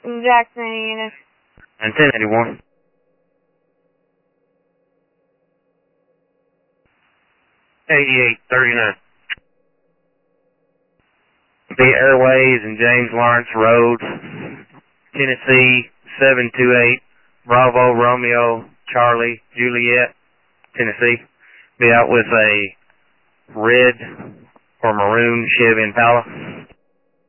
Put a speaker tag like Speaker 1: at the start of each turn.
Speaker 1: Jackson, Indiana.
Speaker 2: And 1081. 8839. The Airways and James Lawrence Road, Tennessee 728, Bravo Romeo Charlie Juliet, Tennessee. Be out with a red or maroon Chevy Impala.